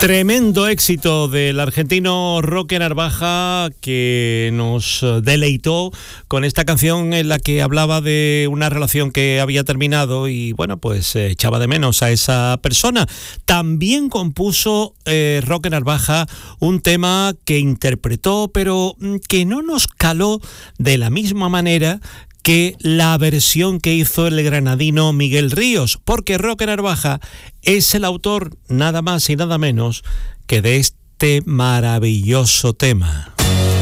Tremendo éxito del argentino Roque Narvaja, que nos deleitó con esta canción en la que hablaba de una relación que había terminado y bueno, pues echaba de menos a esa persona. También compuso Roque Narvaja un tema que interpretó, pero que no nos caló de la misma manera que la versión que hizo el granadino Miguel Ríos, porque Roque Narvaja es el autor nada más y nada menos que de este maravilloso tema.